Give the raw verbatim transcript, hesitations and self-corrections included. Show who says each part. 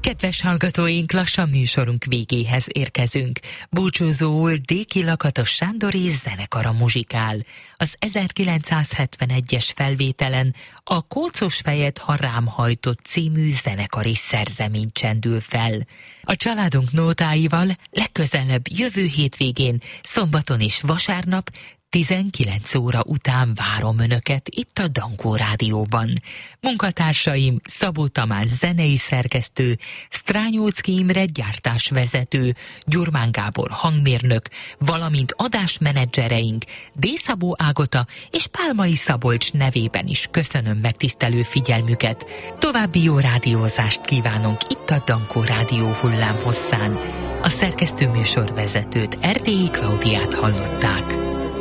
Speaker 1: Kedves hallgatóink, lassan műsorunk végéhez érkezünk. Búcsúzóul Déki Lakatos Sándor és zenekara muzsikál. Az ezerkilencszázhetvenegyes felvételen a Kócos fejed, ha rám hajtott című zenekari szerzemény csendül fel. A családunk nótáival legközelebb jövő hétvégén, szombaton és vasárnap tizenkilenc óra után várom Önöket itt a Dankó Rádióban. Munkatársaim Szabó Tamás zenei szerkesztő, Strányóczky Imre gyártásvezető, Gyurmán Gábor hangmérnök, valamint adásmenedzsereink D-Szabó Ágota és Pálmai Szabolcs nevében is köszönöm megtisztelő figyelmüket. További jó rádiózást kívánunk itt a Dankó Rádió hullámhosszán. A szerkesztő műsorvezetőt, Erdélyi Klaudiát hallották.